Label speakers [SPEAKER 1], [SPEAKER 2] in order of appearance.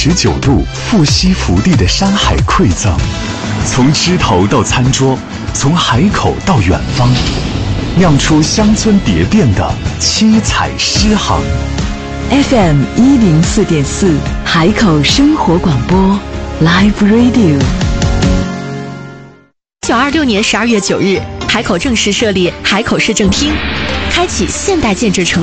[SPEAKER 1] 369度富硒福地的山海馈赠，从枝头到餐桌，从海口到远方，酿出乡村蝶变的七彩诗行。
[SPEAKER 2] FM 104.4海口生活广播 Live Radio。
[SPEAKER 3] 1926年12月9日，海口正式设立海口市政厅，开启现代建制城